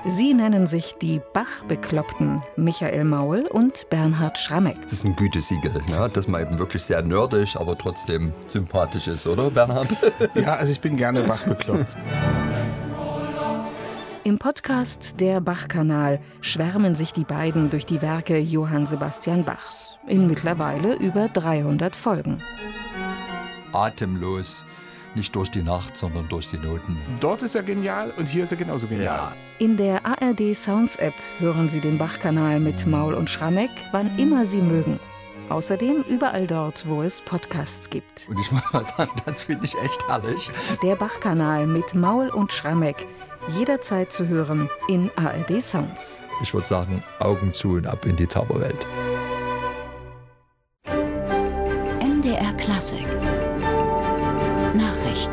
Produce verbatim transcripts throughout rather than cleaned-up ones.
Sie nennen sich die Bach-Bekloppten, Michael Maul und Bernhard Schrammeck. Das ist ein Gütesiegel, ne? Dass man eben wirklich sehr nerdig, aber trotzdem sympathisch ist, oder Bernhard? Ja, also ich bin gerne Bach bekloppt. Im Podcast Der Bach-Kanal schwärmen sich die beiden durch die Werke Johann Sebastian Bachs in mittlerweile über dreihundert Folgen. Atemlos, nicht durch die Nacht, sondern durch die Noten. Dort ist er genial und hier ist er genauso genial. Ja. In der A R D Sounds App hören Sie den Bach-Kanal mit Maul und Schrammeck, wann immer Sie mögen. Außerdem überall dort, wo es Podcasts gibt. Und ich muss mal sagen, das finde ich echt herrlich. Der Bach-Kanal mit Maul und Schrammeck. Jederzeit zu hören in A R D Sounds. Ich würde sagen, Augen zu und ab in die Zauberwelt. M D R Klassik. Nachrichten.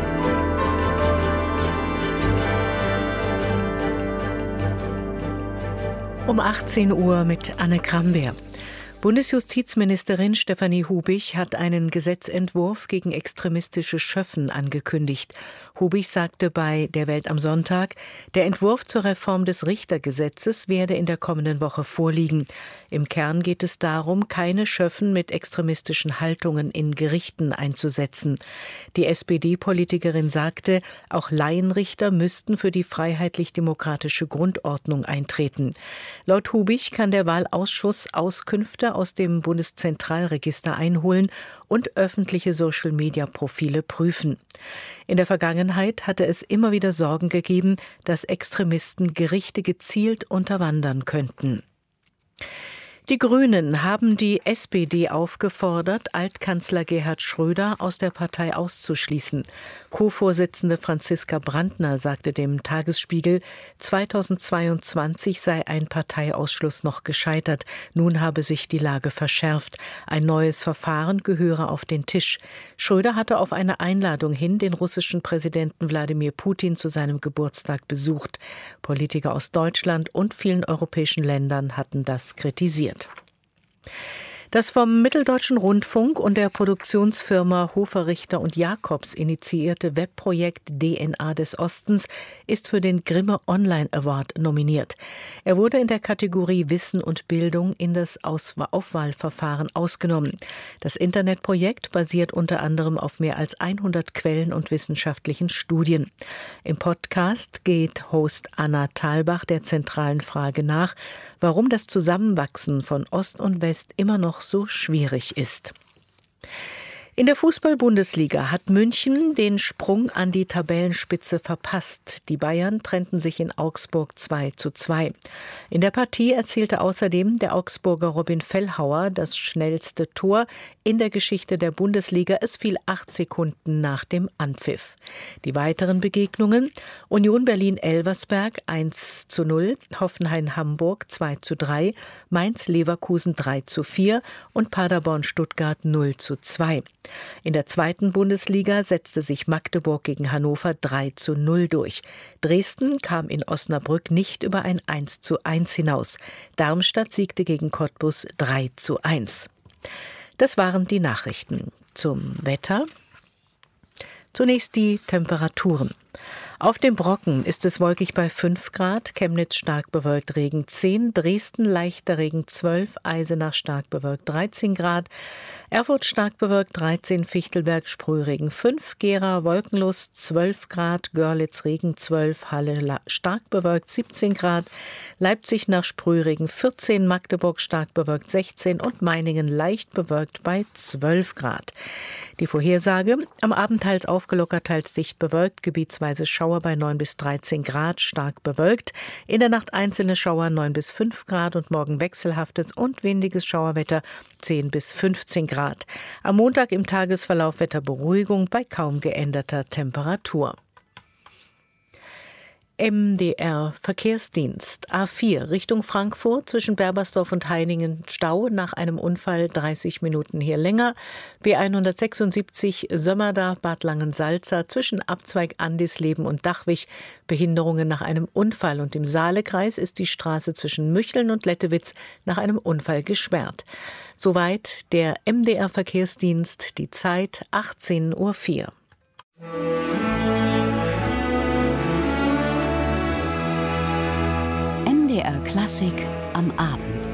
Um achtzehn Uhr mit Anne Krambeer. Bundesjustizministerin Stefanie Hubich hat einen Gesetzentwurf gegen extremistische Schöffen angekündigt. Hubich sagte bei Der Welt am Sonntag, der Entwurf zur Reform des Richtergesetzes werde in der kommenden Woche vorliegen. Im Kern geht es darum, keine Schöffen mit extremistischen Haltungen in Gerichten einzusetzen. Die S P D-Politikerin sagte, auch Laienrichter müssten für die freiheitlich-demokratische Grundordnung eintreten. Laut Hubich kann der Wahlausschuss Auskünfte aus dem Bundeszentralregister einholen und öffentliche Social-Media-Profile prüfen. In der Vergangenheit hatte es immer wieder Sorgen gegeben, dass Extremisten Gerichte gezielt unterwandern könnten. Die Grünen haben die S P D aufgefordert, Altkanzler Gerhard Schröder aus der Partei auszuschließen. Co-Vorsitzende Franziska Brandner sagte dem Tagesspiegel, zweitausendzweiundzwanzig sei ein Parteiausschluss noch gescheitert. Nun habe sich die Lage verschärft. Ein neues Verfahren gehöre auf den Tisch. Schröder hatte auf eine Einladung hin den russischen Präsidenten Wladimir Putin zu seinem Geburtstag besucht. Politiker aus Deutschland und vielen europäischen Ländern hatten das kritisiert. Das vom Mitteldeutschen Rundfunk und der Produktionsfirma Hofer Richter und Jacobs initiierte Webprojekt D N A des Ostens ist für den Grimme Online Award nominiert. Er wurde in der Kategorie Wissen und Bildung in das Auswa- Aufwahlverfahren ausgenommen. Das Internetprojekt basiert unter anderem auf mehr als hundert Quellen und wissenschaftlichen Studien. Im Podcast geht Host Anna Thalbach der zentralen Frage nach, warum das Zusammenwachsen von Ost und West immer noch so schwierig ist. In der Fußball-Bundesliga hat München den Sprung an die Tabellenspitze verpasst. Die Bayern trennten sich in Augsburg zwei zu zwei. In der Partie erzielte außerdem der Augsburger Robin Fellhauer das schnellste Tor in der Geschichte der Bundesliga. Es fiel acht Sekunden nach dem Anpfiff. Die weiteren Begegnungen: Union Berlin-Elversberg eins zu null, Hoffenheim-Hamburg zwei zu drei, Mainz-Leverkusen drei zu vier und Paderborn-Stuttgart null zu zwei. In der zweiten Bundesliga setzte sich Magdeburg gegen Hannover drei zu null durch. Dresden kam in Osnabrück nicht über ein eins zu eins hinaus. Darmstadt siegte gegen Cottbus drei zu eins. Das waren die Nachrichten. Zum Wetter. Zunächst die Temperaturen. Auf dem Brocken ist es wolkig bei fünf Grad, Chemnitz stark bewölkt Regen zehn, Dresden leichter Regen zwölf, Eisenach stark bewölkt dreizehn Grad, Erfurt stark bewölkt dreizehn, Fichtelberg Sprühregen fünf, Gera wolkenlos zwölf Grad, Görlitz Regen zwölf, Halle stark bewölkt siebzehn Grad, Leipzig nach Sprühregen vierzehn, Magdeburg stark bewölkt sechzehn und Meiningen leicht bewölkt bei zwölf Grad. Die Vorhersage: am Abend teils aufgelockert, teils dicht bewölkt, gebietsweise Schauer bei neun bis dreizehn Grad, stark bewölkt. In der Nacht einzelne Schauer neun bis fünf Grad und morgen wechselhaftes und windiges Schauerwetter zehn bis fünfzehn Grad. Am Montag im Tagesverlauf Wetterberuhigung bei kaum geänderter Temperatur. M D R Verkehrsdienst. A vier Richtung Frankfurt zwischen Berbersdorf und Heiningen Stau nach einem Unfall dreißig Minuten hier länger. B hundertsechsundsiebzig Sömmerda Bad Langensalza zwischen Abzweig Andisleben und Dachwig Behinderungen nach einem Unfall, und im Saalekreis ist die Straße zwischen Mücheln und Lettewitz nach einem Unfall gesperrt. Soweit der M D R Verkehrsdienst, die Zeit achtzehn Uhr vier. M D R Klassik am Abend.